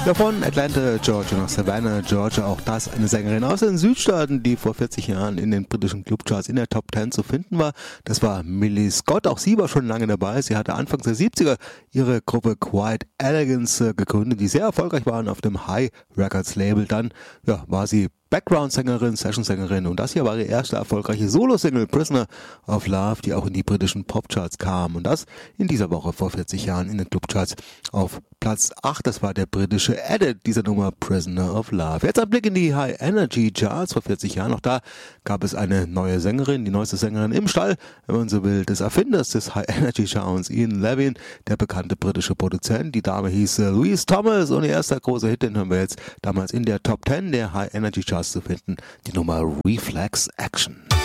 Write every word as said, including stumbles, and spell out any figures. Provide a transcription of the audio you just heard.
Ja, von Atlanta, Georgia nach Savannah, Georgia, auch das eine Sängerin aus den Südstaaten, die vor vierzig Jahren in den britischen Clubcharts in der Top Ten zu finden war. Das war Millie Scott, auch sie war schon lange dabei. Sie hatte Anfangs der siebziger ihre Gruppe Quiet Elegance gegründet, die sehr erfolgreich waren auf dem High Records Label. Dann ja, war sie Background-Sängerin, Session-Sängerin und das hier war ihre erste erfolgreiche Solo-Single Prisoner of Love, die auch in die britischen Popcharts kam und das in dieser Woche vor vierzig Jahren in den Clubcharts auf Platz acht. Das war der britische Edit dieser Nummer Prisoner of Love. Jetzt ein Blick in die High Energy Charts vor vierzig Jahren. Auch da gab es eine neue Sängerin, die neueste Sängerin im Stall, wenn man so will, des Erfinders des High Energy Sounds, Ian Levin, der bekannte britische Produzent. Die Dame hieß äh, Louise Thomas und ihr erster großer Hit, den hören wir jetzt damals in der Top Ten der High Energy Charts zu finden, die Nummer Reflex Action.